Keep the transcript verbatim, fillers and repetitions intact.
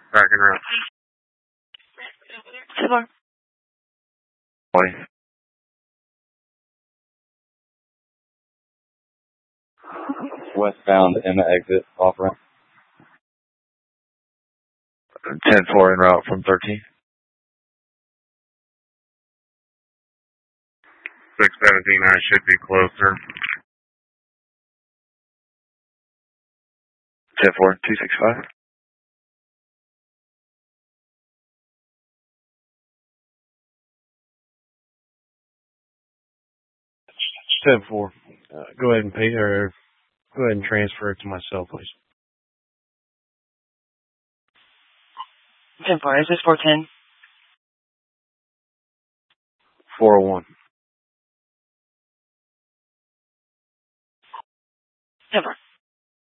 Back and route. Sure. Twenty. Westbound in the exit off ramp. ten four en route from thirteen. six seventeen, I should be closer. ten four, two six five. ten four. Uh, go ahead and pay, or go ahead and transfer it to myself, please. ten four, is this four ten? four oh one. ten four.